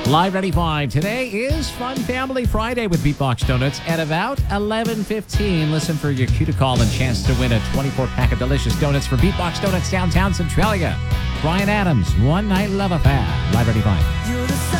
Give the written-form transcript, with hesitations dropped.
Live 95. Today is Fun Family Friday with Beatbox Donuts at about 11:15. Listen for your cue to call and chance to win a 24-pack of delicious donuts for Beatbox Donuts downtown Centralia. Brian Adams, One Night Love Affair. Live 95.